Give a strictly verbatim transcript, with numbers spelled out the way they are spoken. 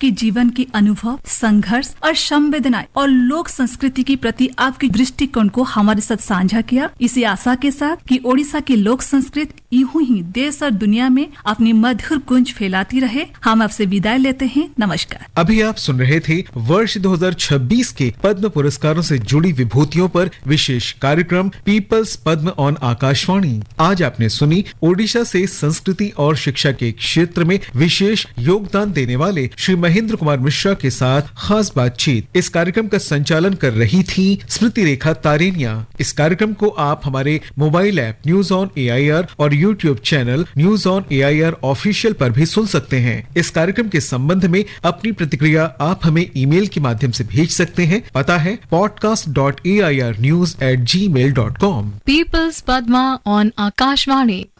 आपके जीवन के अनुभव, संघर्ष और संवेदनाएं और लोक संस्कृति के प्रति आपके दृष्टिकोण को हमारे साथ साझा किया। इसी आशा के साथ कि ओडिशा की लोक संस्कृति यूं ही देश और दुनिया में अपनी मधुर गूंज फैलाती रहे। हम आपसे विदाई लेते हैं। नमस्कार। अभी आप सुन रहे थे वर्ष दो हज़ार छब्बीस के पद्म पुरस्कारों से जुड़ी विभूतियों पर विशेष कार्यक्रम पीपल्स पद्म ऑन आकाशवाणी। आज आपने सुनी ओडिशा से संस्कृति और शिक्षा के क्षेत्र में विशेष योगदान देने वाले श्री महेंद्र कुमार मिश्रा के साथ खास बातचीत। इस कार्यक्रम का संचालन कर रही थी स्मृति रेखा तारेनिया। इस कार्यक्रम को आप हमारे mobile app news on A I R और YouTube channel news on A I R official पर भी सुन सकते हैं। इस कार्यक्रम के संबंध में अपनी प्रतिक्रिया आप हमें ईमेल के माध्यम से भेज सकते हैं। पता है podcast dot A I R news at ji mail dot com. Peoples Padma on Akashvani.